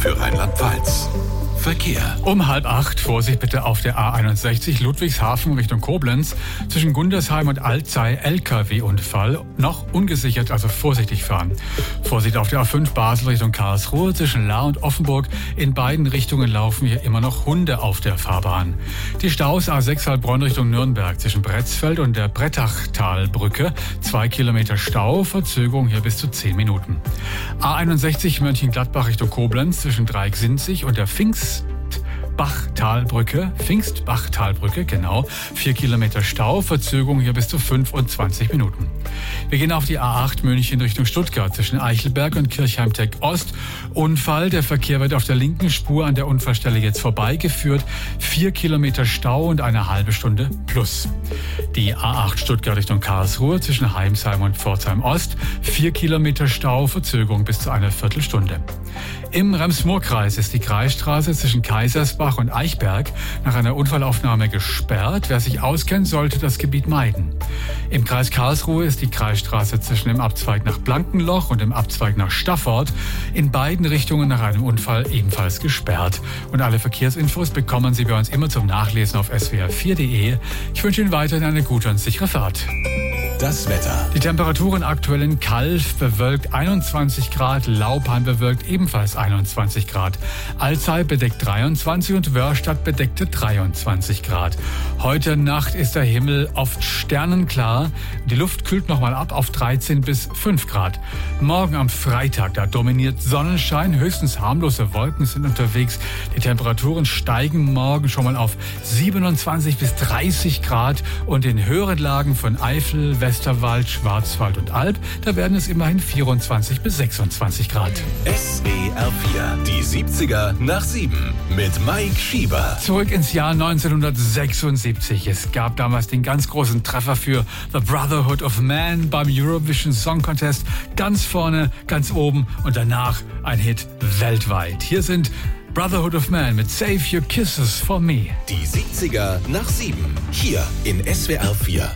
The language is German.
für Rheinland-Pfalz. Verkehr. Um 7:30 Vorsicht bitte auf der A61 Ludwigshafen Richtung Koblenz. Zwischen Gundersheim und Alzey LKW-Unfall. Noch ungesichert, also vorsichtig fahren. Vorsicht auf der A5 Basel Richtung Karlsruhe. Zwischen Lahr und Offenburg. In beiden Richtungen laufen hier immer noch Hunde auf der Fahrbahn. Die Staus A6 Heilbronn Richtung Nürnberg. Zwischen Bretzfeld und der Brettachtalbrücke. 2 Kilometer Stau. Verzögerung hier bis zu 10 Minuten. A61 Mönchengladbach Richtung Koblenz. Zwischen Dreieck-Sinzig und der Pfingstbachtalbrücke, genau. 4 Kilometer Stau, Verzögerung hier bis zu 25 Minuten. Wir gehen auf die A8 München Richtung Stuttgart zwischen Eichelberg und Kirchheim-Tech Ost. Unfall, der Verkehr wird auf der linken Spur an der Unfallstelle jetzt vorbeigeführt. 4 Kilometer Stau und eine halbe Stunde plus. Die A8 Stuttgart Richtung Karlsruhe zwischen Heimsheim und Pforzheim Ost. 4 Kilometer Stau, Verzögerung bis zu einer Viertelstunde. Im Rems-Murr-Kreis ist die Kreisstraße zwischen Kaisersbach und Eichberg nach einer Unfallaufnahme gesperrt. Wer sich auskennt, sollte das Gebiet meiden. Im Kreis Karlsruhe ist die Kreisstraße zwischen dem Abzweig nach Blankenloch und dem Abzweig nach Staffort in beiden Richtungen nach einem Unfall ebenfalls gesperrt. Und alle Verkehrsinfos bekommen Sie bei uns immer zum Nachlesen auf swr4.de. Ich wünsche Ihnen weiterhin eine gute und sichere Fahrt. Das Wetter. Die Temperaturen aktuell in Calw bewölkt 21 Grad, Laupheim bewölkt ebenfalls 21 Grad. Alzey bedeckt 23 und Wörrstadt bedeckte 23 Grad. Heute Nacht ist der Himmel oft sternenklar. Die Luft kühlt nochmal ab auf 13 bis 5 Grad. Morgen am Freitag, da dominiert Sonnenschein, höchstens harmlose Wolken sind unterwegs. Die Temperaturen steigen morgen schon mal auf 27 bis 30 Grad und in höheren Lagen von Eifel, Westerwald, Schwarzwald und Alb, da werden es immerhin 24 bis 26 Grad. SWR 4, die 70er nach 7 mit Mike Schieber. Zurück ins Jahr 1976. Es gab damals den ganz großen Treffer für The Brotherhood of Man beim Eurovision Song Contest. Ganz vorne, ganz oben und danach ein Hit weltweit. Hier sind Brotherhood of Man mit Save Your Kisses for Me. Die 70er nach 7, hier in SWR 4.